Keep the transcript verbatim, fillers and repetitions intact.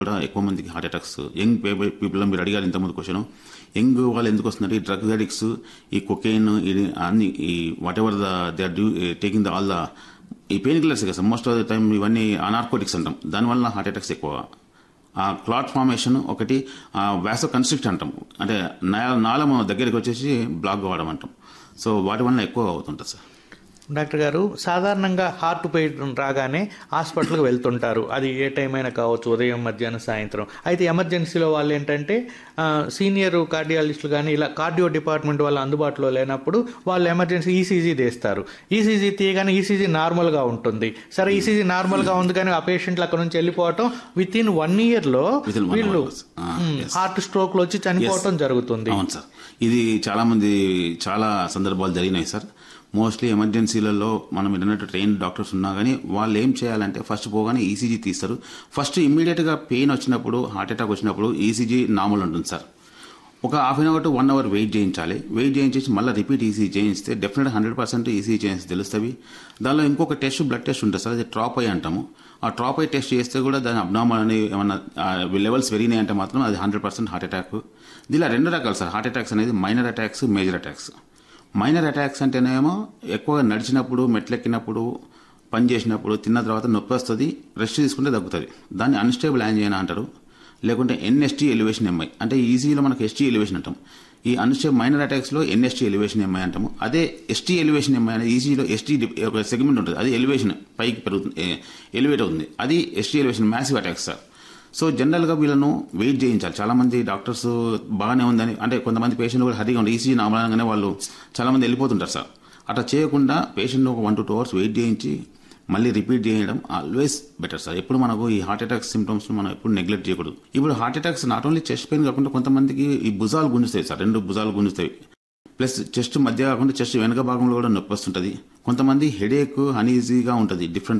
కూడా ఎక్కువ మందికి హార్ట్ అటాక్స్ యంగ్ పీపుల్ మీరు అడిగారు ఇంతకుముందు క్వశ్చన్ యంగ్ వాళ్ళు ఎందుకు వస్తున్నారు ఈ డ్రగ్స్ అడిక్ట్స్ ఈ కొకెయిన్ ఇది అన్ని ఈ what ever the they are taking the all the ఈ పెయిన్ కిల్లర్స్ కదా మోస్ట్ ఆఫ్ ద టైం ఇవన్నీ అనార్కోటిక్స్ అంటాం దానివల్ల హార్ట్ అటాక్స్ ఎక్కువ ఆ క్లాట్ ఫార్మేషన్ ఒకటి వ్యాసో కన్స్ట్రిక్ట్ అంటాం అంటే నాళం దగ్గరికి వచ్చేసి బ్లాక్ కావడం అంటాం సో వాటి వల్ల ఎక్కువ అవుతుంటుంది సార్. డాక్టర్ గారు సాధారణంగా హార్ట్ పెయిన్ రాగానే హాస్పిటల్కి వెళ్తుంటారు అది ఏ టైం అయినా కావచ్చు ఉదయం మధ్యాహ్నం సాయంత్రం అయితే ఎమర్జెన్సీలో వాళ్ళు ఏంటంటే సీనియర్ కార్డియాలజిస్టులు కానీ ఇలా కార్డియో డిపార్ట్మెంట్ వాళ్ళు అందుబాటులో లేనప్పుడు వాళ్ళు ఎమర్జెన్సీ ఈసీజీ తీస్తారు ఈసీజీ తీయగానే ఈసీజీ నార్మల్గా ఉంటుంది సరే ఈసీజీ నార్మల్గా ఉంది కానీ ఆ పేషెంట్లు అక్కడ నుంచి వెళ్ళిపోవటం విత్ ఇన్ వన్ ఇయర్లో వీళ్ళు హార్ట్ స్ట్రోక్లో వచ్చి చనిపోవటం జరుగుతుంది. అవును సార్ ఇది చాలా మంది చాలా సందర్భాలు జరిగినాయి సార్. మోస్ట్లీ ఎమర్జెన్సీలలో మనం ఏంటంటే ట్రైన్ డాక్టర్స్ ఉన్నా కానీ వాళ్ళు ఏం చేయాలంటే ఫస్ట్ పోగానే ఈసీజీ తీస్తారు. ఫస్ట్ ఇమ్మీడియట్గా పెయిన్ వచ్చినప్పుడు హార్ట్ అటాక్ వచ్చినప్పుడు ఈసీజీ నార్మల్ ఉంటుంది సార్. ఒక half an hour to one hour wait చేయించాలి. వెయిట్ చేయించేసి మళ్ళీ రిపీట్ ఈసీజీ చేయిస్తే డెఫినెట్గా హండ్రెడ్ పర్సెంట్ ఈసీజీ చేయిస్తే తెలుస్తుంది. దానిలో ఇంకొక టెస్ట్ బ్లడ్ టెస్ట్ ఉంటుంది సార్ అది ట్రాప్ ఐ అంటాము. ఆ ట్రాప్ ఐ టెస్ట్ చేస్తే కూడా దాని అబ్నార్మల్ అని ఏమన్నా లెవెల్స్ పెరిగినాయి అంటే మాత్రం అది హండ్రెడ్ పర్సెంట్ హార్ట్ అటాక్. దీనిలో రెండు రకాలు సార్ హార్ట్ అటాక్స్ అనేది minor attacks major attacks. Minor attacks అంటేనేమో ఎక్కువగా నడిచినప్పుడు మెట్లెక్కినప్పుడు పని చేసినప్పుడు తిన్న తర్వాత నొప్పి వస్తుంది రెస్ట్ తీసుకుంటే తగ్గుతుంది దాన్ని అన్స్టేబుల్ యాంజియోనా అంటారు లేకుంటే ఎన్ఎస్టీ ఎలివేషన్ ఎంఐ అంటే ఈజీలో మనకు ఎస్టీ ఎలివేషన్ అంటాం. ఈ unstable minor అటాక్స్లో NST elevation MI అంటాము. అదే ఎస్టీ ఎలివేషన్ ఎంఐ అనేది ఈజీలో ఎస్టీ ఒక సెగ్మెంట్ ఉంటుంది అది ఎలివేషన్ పైకి పెరుగుతుంది ఎలివేట్ అవుతుంది అది ST elevation massive attacks sir. So జనరల్గా వీళ్ళను వెయిట్ చేయించాలి. చాలా మంది డాక్టర్స్ బాగానే ఉందని అంటే కొంతమంది పేషెంట్లు కూడా హరిగా ఉండి ఈసీజీ నార్మల్గానే వాళ్ళు చాలా మంది వెళ్ళిపోతుంటారు సార్. అట్లా చేయకుండా పేషెంట్ ఒక one to two hours wait చేయించి మళ్ళీ రిపీట్ చేయడం ఆల్వేస్ బెటర్ సార్. ఎప్పుడు మనకు ఈ హార్ట్ అటాక్ సిమ్టమ్స్ మనం ఎప్పుడు నెగ్లెక్ట్ చేయకూడదు. ఇప్పుడు heart attacks not only chest pain కాకుండా కొంతమందికి ఈ భుజాలు గుంజుతాయి సార్ రెండు భుజాలు గుంజుతాయి ప్లస్ చెస్ట్ మధ్య కాకుండా చెస్ట్ వెనక భాగంలో కూడా నొప్పి వస్తుంటుంది. కొంతమంది హెడేక్ అనీజీగా ఉంటుంది డిఫరెంట్